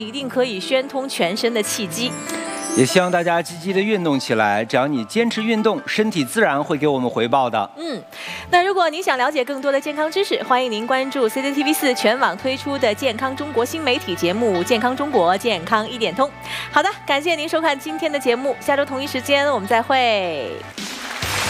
一定可以宣通全身的气机。 也希望大家积极的运动起来，只要你坚持运动，身体自然会给我们回报的。 那如果您想了解更多的健康知识，欢迎您关注 CCTV4 全网推出的健康中国新媒体节目《健康中国健康一点通》。好的，感谢您收看今天的节目，下周同一时间我们再会。